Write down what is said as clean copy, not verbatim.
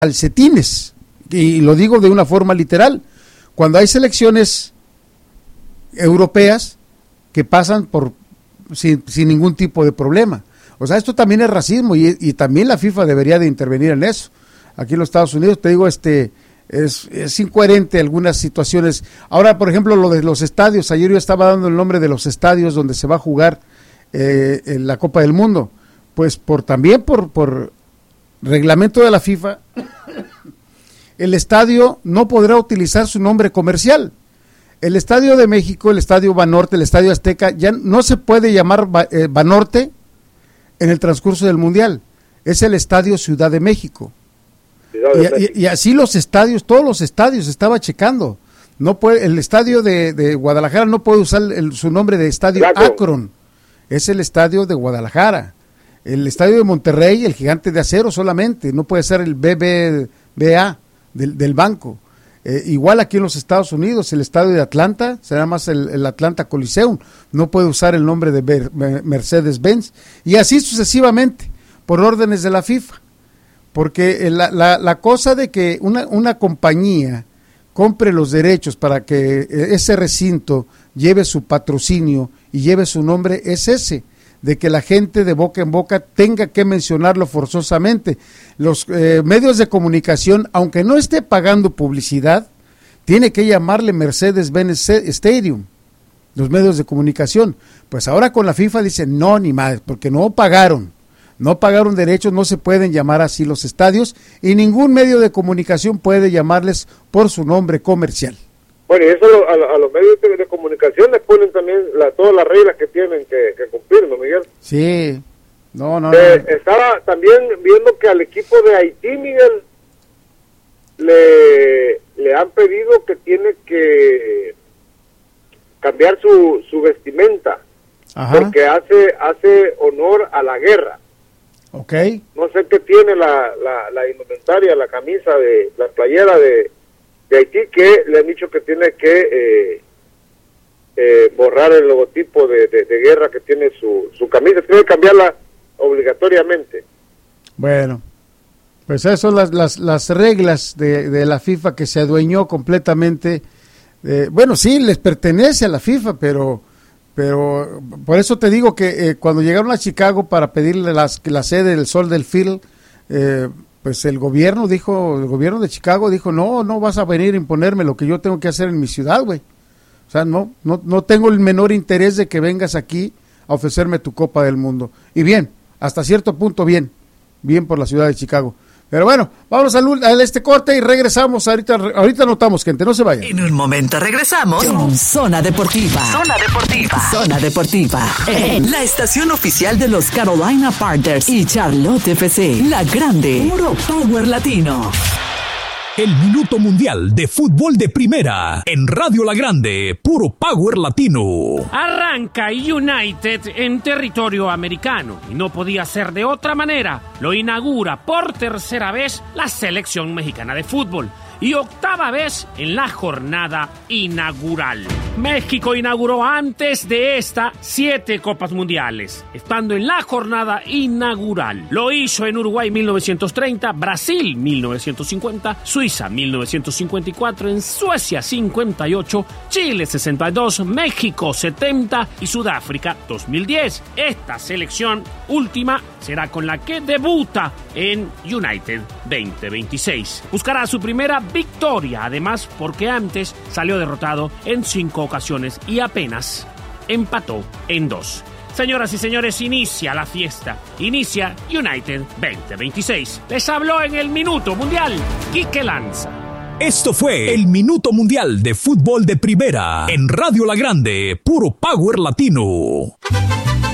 calcetines, y lo digo de una forma literal, cuando hay selecciones europeas que pasan sin ningún tipo de problema. O sea, esto también es racismo y también la FIFA debería de intervenir en eso. Aquí en los Estados Unidos, te digo, es incoherente algunas situaciones. Ahora, por ejemplo, lo de los estadios, ayer yo estaba dando el nombre de los estadios donde se va a jugar en la Copa del Mundo, pues también por reglamento de la FIFA, el estadio no podrá utilizar su nombre comercial. El Estadio de México, el Estadio Banorte, el Estadio Azteca, ya no se puede llamar Banorte en el transcurso del Mundial. Es el Estadio Ciudad de México. Y así los estadios, todos los estadios, estaba checando. No puede, el estadio de Guadalajara no puede usar su nombre de Estadio Akron. Es el Estadio de Guadalajara. El Estadio de Monterrey, el Gigante de Acero solamente. No puede ser el BBVA del banco. Igual aquí en los Estados Unidos, el estadio de Atlanta, será más el Atlanta Coliseum, no puede usar el nombre de Mercedes-Benz, y así sucesivamente, por órdenes de la FIFA, porque la cosa de que una compañía compre los derechos para que ese recinto lleve su patrocinio y lleve su nombre, es ese, de que la gente de boca en boca tenga que mencionarlo forzosamente. Los medios de comunicación, aunque no esté pagando publicidad, tiene que llamarle Mercedes-Benz Stadium, los medios de comunicación. Pues ahora con la FIFA dicen, no, ni más, porque no pagaron derechos, no se pueden llamar así los estadios, y ningún medio de comunicación puede llamarles por su nombre comercial. Bueno, y eso a los medios de comunicación les ponen también todas las reglas que tienen que cumplir, ¿no, Miguel? Sí, no. Estaba también viendo que al equipo de Haití, Miguel, le han pedido que tiene que cambiar su vestimenta. Ajá. Porque hace honor a la guerra. Okay. No sé qué tiene la indumentaria, la camisa, la playera de Haití, que le han dicho que tiene que borrar el logotipo de guerra que tiene su camisa, tiene que cambiarla obligatoriamente. Bueno, pues esas son las reglas de la FIFA, que se adueñó completamente. Bueno, sí, les pertenece a la FIFA, pero por eso te digo que cuando llegaron a Chicago para pedirle la sede del Soldier Field, pues el gobierno de Chicago dijo, no vas a venir a imponerme lo que yo tengo que hacer en mi ciudad, güey. O sea, no tengo el menor interés de que vengas aquí a ofrecerme tu Copa del Mundo. Y bien, hasta cierto punto bien por la ciudad de Chicago. Pero bueno, vamos a este corte y regresamos. Ahorita anotamos, gente, no se vayan. En un momento regresamos con Zona Deportiva. Zona Deportiva. La estación oficial de los Carolina Panthers y Charlotte FC. La Grande. Puro Power Latino. El Minuto Mundial de Fútbol de Primera en Radio La Grande, puro Power Latino. Arranca United en territorio americano y no podía ser de otra manera. Lo inaugura por tercera vez la selección mexicana de fútbol y octava vez en la jornada inaugural. México inauguró antes de esta 7 Copas Mundiales, estando en la jornada inaugural. Lo hizo en Uruguay 1930, Brasil 1950, Suiza 1954, en Suecia 58, Chile 62, México 70 y Sudáfrica 2010. Esta selección última será con la que debuta en United 2026. Buscará su primera victoria, además porque antes salió derrotado en 5 ocasiones y apenas empató en 2. Señoras y señores, inicia la fiesta. Inicia United 2026. Les habló en el Minuto Mundial Quique Lanza. Esto fue el Minuto Mundial de Fútbol de Primera en Radio La Grande, puro Power Latino.